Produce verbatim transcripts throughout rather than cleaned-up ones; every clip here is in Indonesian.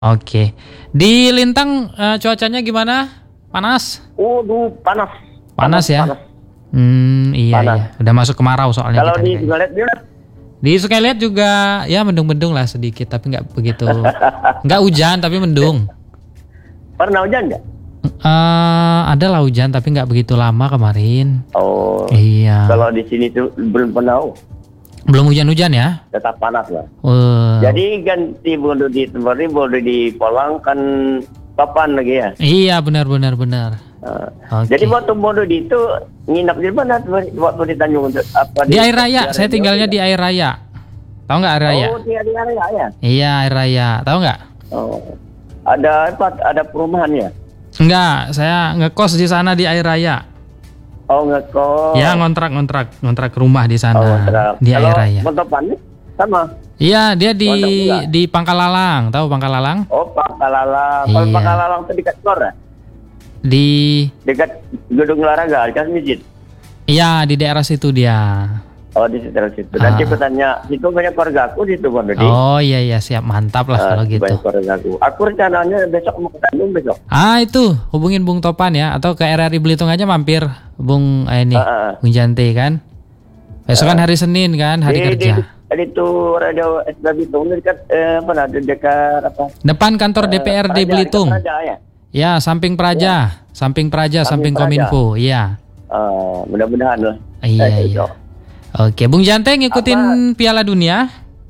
Oke. Di Lintang uh, cuacanya gimana? Panas? Waduh, panas. Panas, panas ya? Panas. Hmm, iya panas. Iya. Udah masuk kemarau soalnya. Kalau di Sukalet gimana? Di Sukalet juga ya mendung-mendung lah sedikit, tapi nggak begitu. Nggak hujan tapi mendung. Pernah hujan nggak? Uh, ada lah hujan tapi nggak begitu lama kemarin. Oh. Iya. Kalau di sini tuh belum pernah. Belum hujan-hujan ya? Tetap panas lah. Uh. Jadi ganti bodoh di tempat ini, bodoh di Polang kan papan lagi ya? Iya benar-benar benar. Uh, okay. Jadi waktu bodoh di itu nginap di mana waktu di Tanjung apa? Di, di Air Raya. Saya tinggalnya di Air Raya. Tahu nggak Air Raya? Oh, di Air Raya ya? Iya Air Raya. Tahu nggak? Oh. Ada apa? Ada perumahan ya? Enggak, saya ngekos di sana di Air Raya. Oh, ngekos. Ya, ngontrak-ngontrak, ngontrak rumah di sana. Oh, di Air Raya. Montopan sama? Iya, dia di di Pangkalalang. Tahu Pangkalalang? Oh, Pangkalalang. Kalau iya. Pangkalalang itu dekat Gor ya? Di dekat Gedung Olahraga, dekat masjid. Iya, di daerah situ dia. Oh, di sekitar situ. Nanti aku tanya, situ banyak keluarga aku di situ, Bang Dodi. Oh iya iya, siap, mantap lah uh, kalau gitu. Banyak keluarga aku. Aku rencananya besok mau ke Bandung besok. Ah itu, hubungin Bung Topan ya, atau ke R R I Belitung aja mampir, Bung eh, ini, uh, uh. Bung Jante kan. Besok uh. kan hari Senin kan, hari di, kerja. Di, itu radio S B Belitung dekat eh, apa ada dekat apa? Depan kantor D P R D uh, Belitung. Praja, ya? Ya, samping Praja, ya. samping Praja, samping, samping Kominfo, iya. Uh, mudah-mudahan lah. Iya eh, iya. Oke, Bung Jante ngikutin apa? Piala Dunia?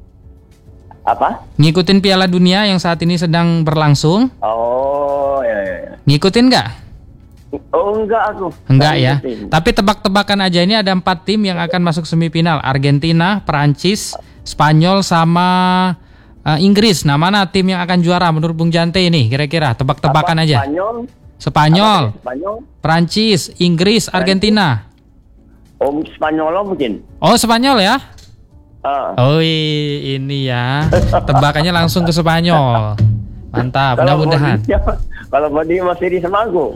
Apa? Ngikutin Piala Dunia yang saat ini sedang berlangsung? Oh, ya ya. ya. Ngikutin nggak? Oh, enggak aku. Enggak ya. Ngikutin. Tapi tebak-tebakan aja, ini ada empat tim yang akan masuk semifinal: Argentina, Perancis, Spanyol, sama uh, Inggris. Nah, mana tim yang akan juara menurut Bung Jante ini? Kira-kira tebak-tebakan aja. Spanyol. Spanyol. Spanyol. Perancis, Inggris, Perancis. Argentina. Oh, Spanyol mungkin. Oh, Spanyol ya? Uh. Oh, ini ya. Tebakannya langsung ke Spanyol. Mantap, mudah-mudahan. Kalau body masih di Semanggu.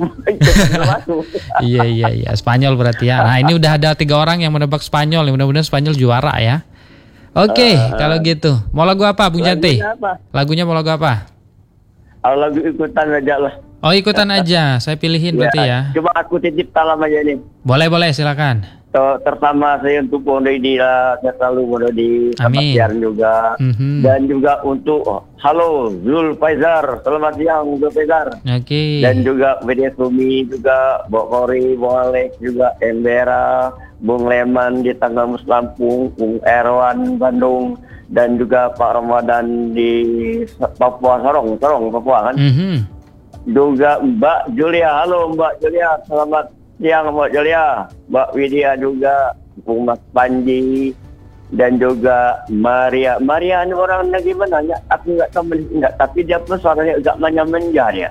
Iya, iya, iya. Spanyol berarti ya. Nah, ini udah ada tiga orang yang menebak Spanyol. Mudah-mudahan Spanyol juara ya. Oke, okay, uh, kalau gitu. Mau lagu apa, Bung Jante? Apa? Lagunya mau lagu apa? Oh, lagu ikutan aja lah. Oh, ikutan aja. Saya pilihin berarti ya. Coba aku titip salam aja nih. Boleh, boleh, silakan. Terutama saya untuk Bung Dodi lah, saya selalu Bung Dodi, Sebastian juga, mm-hmm. dan juga untuk oh, halo Zul Faizar, selamat siang Zul Faizar. Oke. Okay. Dan juga B D Sumi juga, Bok Kori, Bung Alex juga, Embera, Bung Leman di Tanggamus Lampung, Bung Erwan Bandung, dan juga Pak Ramadan di Papua Sorong, Sorong Papua kan. Mm-hmm. Juga Mbak Julia, halo Mbak Julia, selamat siang Mbak Julia, Mbak Widya juga, Bung Mas Panji, dan juga Maria. Maria ini orang lagi mana? Ya, aku nggak tahu enggak, tapi dia pun suaranya agak manja-manja ya.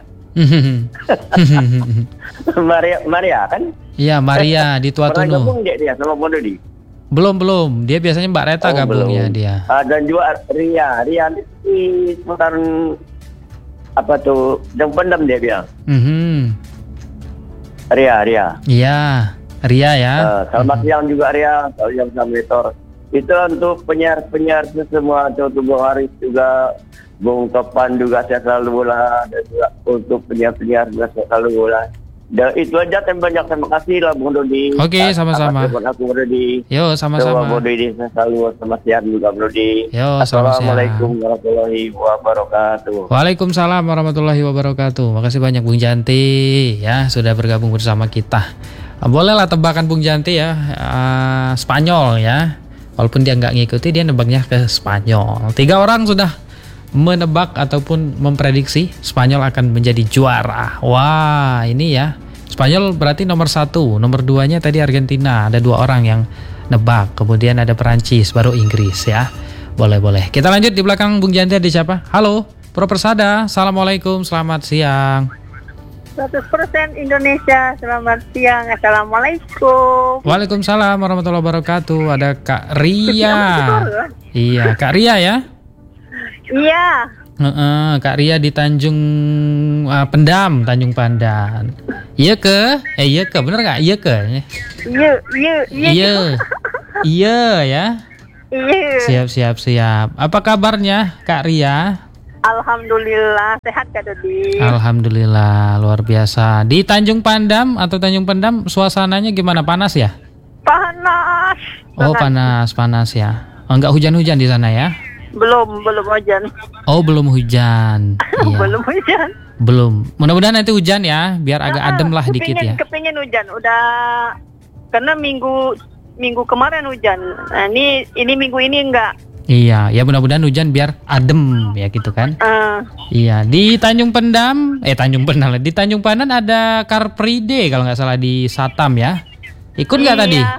Maria, Maria kan? Iya, Maria di Tua Tunu. Pernah gabung dia dia sama Bung Dodi? Belum belum, dia biasanya Mbak Reta oh, gabungnya dia. Ah, dan juga Ria, Ria di seputaran apa tuh? Yang pendam dia bilang. Mm-hmm. Ria, Ria. Iya, Ria ya. Uh, selamat hmm. siang juga Ria, kalau yang Samritor. Itu untuk penyiar-penyiar semua, untuk Bung Haris juga, Bung Topan juga saya selalu bola, dan juga untuk penyiar-penyiar juga saya selalu bola. Dan itu aja, dan banyak terima kasih lah Bung Dodi. Oke, okay, sama-sama. Aku Dodi. Yo, sama-sama. Bung Dodi saya selalu selamat siang juga Bung Dodi. Yo, Assalamualaikum warahmatullahi wabarakatuh. Waalaikumsalam warahmatullahi wabarakatuh. Makasih banyak Bung Janti ya sudah bergabung bersama kita. Bolehlah tebakan Bung Janti ya, uh, Spanyol ya. Walaupun dia nggak ngikuti, dia nebaknya ke Spanyol. Tiga orang sudah menebak ataupun memprediksi Spanyol akan menjadi juara. Wah, ini ya. Spanyol berarti nomor satu, nomor duanya tadi Argentina. Ada dua orang yang nebak. Kemudian ada Perancis, baru Inggris ya. Boleh-boleh. Kita lanjut di belakang Bung Janti ada siapa? Halo, Pro Persada. Assalamualaikum, selamat siang. seratus persen Indonesia, selamat siang. Assalamualaikum. Waalaikumsalam warahmatullahi wabarakatuh. Ada Kak Ria. Iya, Kak Ria ya. Iya. Uh-uh, Kak Ria di Tanjung uh, Pendam, Tanjung Pandan. Iya ke? Eh iya ke, bener nggak? Iya ke? Iya, iya, iya. Iya, iya ya. Iya. Siap, siap, siap. Apa kabarnya Kak Ria? Alhamdulillah sehat Kak Dodi. Alhamdulillah, luar biasa. Di Tanjung Pandam atau Tanjung Pendam suasananya gimana? Panas ya? Panas. Oh, panas, panas ya. Oh, enggak hujan-hujan di sana ya? Belum, belum hujan. Oh, belum hujan. Iya. Belum hujan. Belum. Mudah-mudahan nanti hujan ya, biar agak Ah, adem lah kepingin- dikit ya. Kepingin hujan, udah karena minggu minggu kemarin hujan. Nah, ini ini minggu ini enggak. Iya, ya mudah-mudahan hujan biar adem ya gitu kan. Ah, Iya, di Tanjung Pendam, eh Tanjung Pendam, di Tanjung Pandan ada Car Free Day kalau nggak salah di Satam ya. Ikut nggak tadi? iya.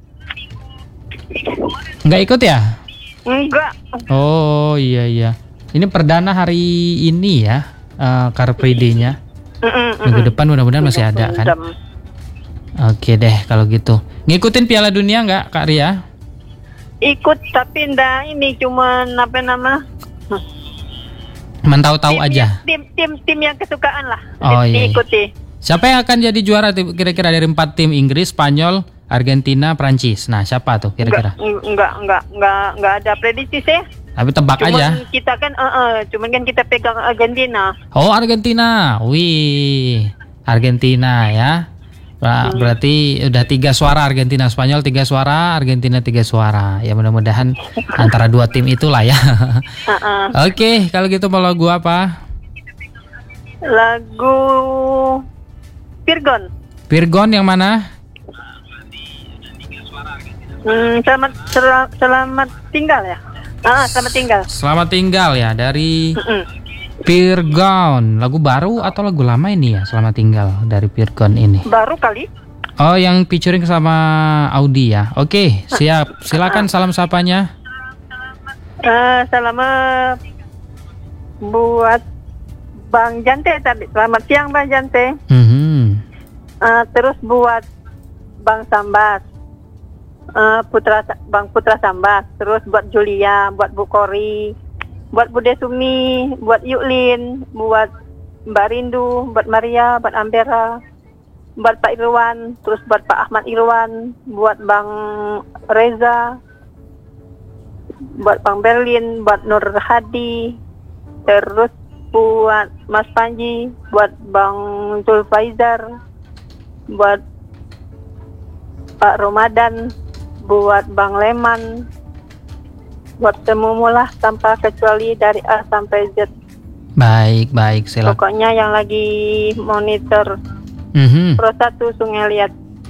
Nggak ikut ya? Enggak. Oh iya iya. Ini perdana hari ini ya, uh, Car Free Day-nya. Mm-mm, Minggu mm-mm. depan mudah-mudahan masih ada kan. Jam. Oke deh kalau gitu. Ngikutin Piala Dunia nggak Kak Ria? Ikut tapi ndak ini cuman apa nama? Mentau-tahu Tim- aja. Tim tim tim yang kesukaan lah. Oh, iya, iya. Diikuti. Siapa yang akan jadi juara tim- kira-kira dari empat tim Inggris, Spanyol, Argentina, Prancis? Nah siapa tuh kira-kira? Enggak, enggak, enggak, enggak, enggak ada prediksi sih. Tapi tebak Cuman aja. kita kan, eh, eh, cuman kan kita pegang Argentina. Oh Argentina, wih Argentina ya. Ber- Berarti udah tiga suara Argentina, Spanyol tiga suara, Argentina tiga suara. Ya mudah-mudahan antara dua tim itulah ya. Eh, eh. Oke, kalau gitu mau lagu apa? Lagu Virgon. Virgon yang mana? Hmm, selamat sel- selamat tinggal ya. Ah, selamat tinggal. Selamat tinggal ya dari Mm-mm. Virgon. Lagu baru atau lagu lama ini ya? Selamat tinggal dari Virgon ini. Baru kali. Oh, yang featuring sama Audi ya. Oke, siap. Silakan salam sapanya. Eh, selamat buat Bang Jante tadi. Selamat siang Bang Jante. Mhm. Eh, terus buat Bang Sambas. Eh, Putra Bang Putra Sambas. Terus buat Julia, buat Bu Kori, buat Bude Sumi, buat Yuklin, buat Mbak Rindu, buat Maria, buat Ambera, buat Pak Irwan, terus buat Pak Ahmad Irwan, buat Bang Reza, buat Bang Berlin, buat Nur Hadi, terus buat Mas Panji, buat Bang Zulfaizar, buat Pak Ramadan, buat Bang Leman, buat semualah tanpa kecuali dari A sampai Z. Baik, baik, silakan. Pokoknya yang lagi monitor Mhm. Pro satu Sungai Liat.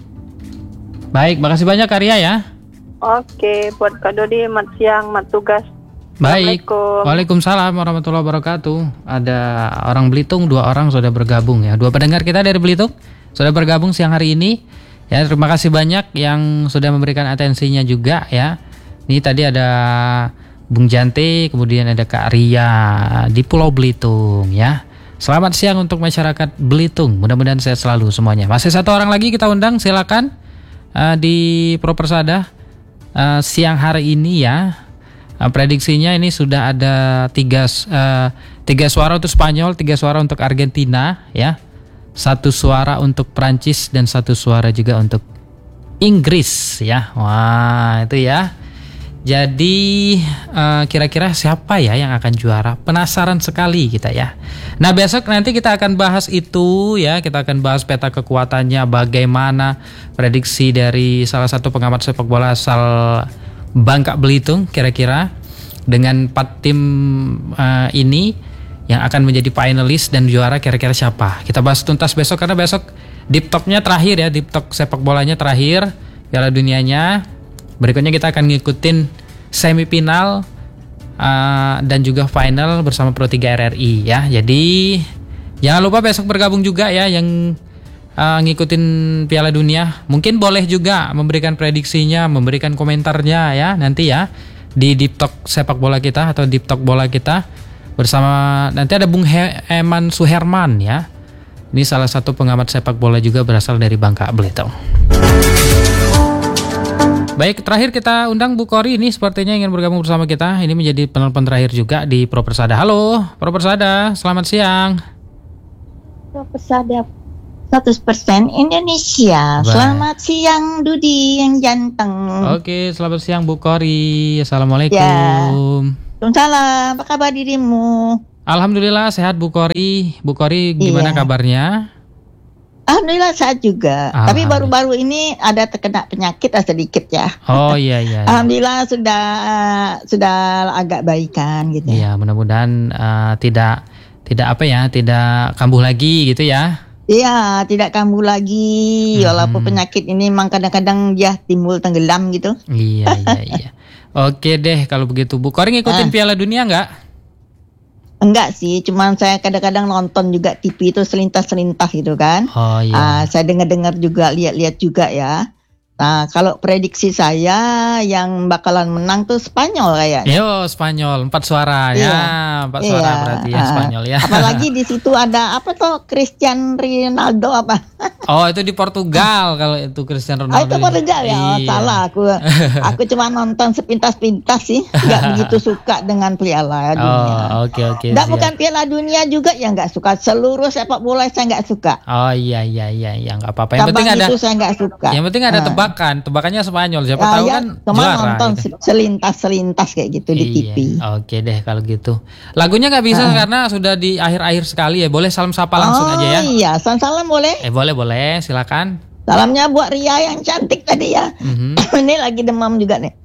Baik, makasih banyak Karya ya. Oke, buat Kak Dodi, mat siang, mat tugas. Baik. Assalamualaikum. Waalaikumsalam warahmatullahi wabarakatuh. Ada orang Belitung, dua orang sudah bergabung ya. Dua pendengar kita dari Belitung sudah bergabung siang hari ini. Ya, terima kasih banyak yang sudah memberikan atensinya juga ya. Ini tadi ada Bung Jante, kemudian ada Kak Ria di Pulau Belitung ya. Selamat siang untuk masyarakat Belitung. Mudah-mudahan sehat selalu semuanya. Masih satu orang lagi kita undang, silakan uh, di Pro Persada uh, siang hari ini ya. Uh, prediksinya ini sudah ada tiga uh, tiga suara untuk Spanyol, tiga suara untuk Argentina ya. Satu suara untuk Prancis dan satu suara juga untuk Inggris ya. Wah, itu ya. Jadi uh, kira-kira siapa ya yang akan juara? Penasaran sekali kita ya. Nah, besok nanti kita akan bahas itu ya. Kita akan bahas peta kekuatannya, bagaimana prediksi dari salah satu pengamat sepak bola asal Bangka Belitung kira-kira dengan empat tim uh, ini yang akan menjadi finalis dan juara kira-kira siapa. Kita bahas tuntas besok karena besok deep talk-nya terakhir ya, deep talk sepak bolanya terakhir, Piala Dunianya. Berikutnya kita akan ngikutin semifinal uh, dan juga final bersama Pro tiga R R I ya. Jadi jangan lupa besok bergabung juga ya yang uh, ngikutin Piala Dunia. Mungkin boleh juga memberikan prediksinya, memberikan komentarnya ya nanti ya di deep talk sepak bola kita atau deep talk bola kita bersama nanti ada Bung He- Eman Suherman ya. Ini salah satu pengamat sepak bola juga berasal dari Bangka Belitung. Baik, terakhir kita undang Bu Kori ini sepertinya ingin bergabung bersama kita. Ini menjadi penelpon terakhir juga di Pro Persada. Halo, Pro Persada, selamat siang. Pro Persada seratus persen Indonesia. Baik. Selamat siang Dudi yang ganteng. Oke, selamat siang Bu Kori. Assalamualaikum. Waalaikumsalam. Apa kabar dirimu? Alhamdulillah sehat Bu Kori. Bu Kori gimana Iya. kabarnya? Alhamdulillah sehat juga. Alhamdulillah. Tapi baru-baru ini ada terkena penyakit lah sedikit ya. Oh iya iya. iya. Alhamdulillah sudah sudah agak baikan gitu. Iya, mudah-mudahan uh, tidak tidak apa ya, tidak kambuh lagi gitu ya. Iya, tidak kambuh lagi. Hmm. Walaupun penyakit ini memang kadang-kadang dia timbul tenggelam gitu. Iya iya iya. Oke deh kalau begitu. Bu Kori ngikutin Ah. Piala Dunia nggak? Enggak sih, cuman saya kadang-kadang nonton juga T V itu selintas-selintas gitu kan. Oh iya. Ah, saya dengar-dengar juga, lihat-lihat juga ya. Nah, kalau prediksi saya yang bakalan menang tuh Spanyol kayaknya. Yo Spanyol empat suara Iya. ya, empat suara Iya, berarti ya ah. Spanyol ya. Apalagi di situ ada apa tuh Cristiano Ronaldo apa? Oh itu di Portugal kalau itu Cristiano Ah, Ronaldo. itu Portugal ya. Oh, Iya. salah aku. Aku cuma nonton sepintas-pintas sih, nggak begitu suka dengan Piala Dunia. Oh oke oke. Nggak, siap. bukan Piala Dunia juga ya nggak suka. Seluruh sepak bola saya nggak suka. Oh iya iya iya iya nggak apa-apa. Yang penting Cabang ada itu saya nggak suka. yang penting ada Ah. tebakan, tebakannya Spanyol. Siapa Ah, tahu ya, kan cuma juara. nonton gitu. selintas-selintas kayak gitu di T V. Iya, oke deh kalau gitu. Lagunya nggak bisa karena sudah di akhir-akhir sekali ya. Boleh salam sapa langsung oh, aja ya. iya, salam-salam boleh. Eh boleh boleh, silakan. Salamnya buat Ria yang cantik tadi ya. Mhm. Ini lagi demam juga nih.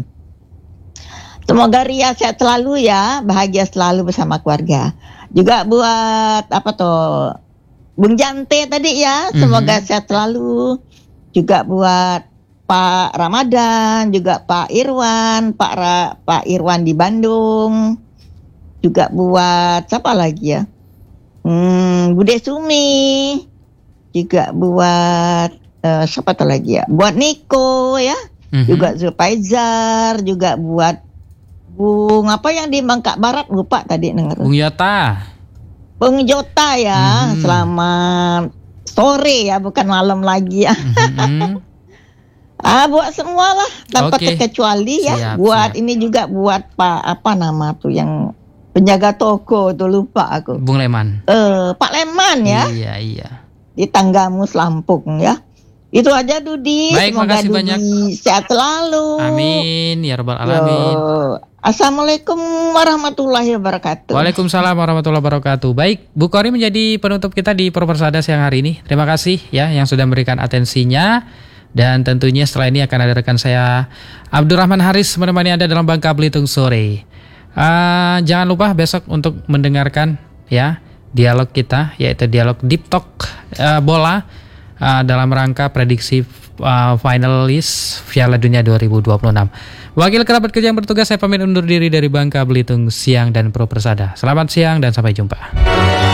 Semoga Ria sehat selalu ya, bahagia selalu bersama keluarga. Juga buat apa tuh Bung Jante tadi ya, semoga Mhm. sehat selalu. Juga buat Pak Ramadan, juga Pak Irwan, Pak Ra, Pak Irwan di Bandung. Juga buat siapa lagi ya? Hmm, Bude Sumi. Juga buat eh, siapa tuh lagi ya? Buat Niko ya. Mhm. Juga Zulfaizar, juga buat Bung apa yang di Bangka Barat lupa tadi dengar. Bung Yota. Bung Jota ya. Mhm. Selamat sore ya, bukan malam lagi ya. Mhm. Ah, buat semua lah tanpa Oke. terkecuali ya. Siap, buat siap. ini juga buat Pak apa nama tuh yang penjaga toko tuh lupa aku. Bung Leman. Eh, Pak Leman ya. Iya iya. Di Tanggamus Lampung ya. Itu aja Dudi. Baik, Semoga makasih Dudi banyak. sehat selalu. Amin ya rabbal Yo. alamin. Assalamualaikum warahmatullahi wabarakatuh. Waalaikumsalam warahmatullahi wabarakatuh. Baik, Bu Kori menjadi penutup kita di Propersada siang hari ini. Terima kasih ya yang sudah memberikan atensinya. Dan tentunya setelah ini akan ada rekan saya Abdurrahman Haris menemani Anda dalam Bangka Belitung sore. Uh, jangan lupa besok untuk mendengarkan ya dialog kita, yaitu dialog Deep Talk uh, bola uh, dalam rangka prediksi uh, finalis Piala Dunia dua ribu dua puluh enam. Wakil kerabat kerja yang bertugas, saya pamit undur diri dari Bangka Belitung siang dan Pro Persada. Selamat siang dan sampai jumpa.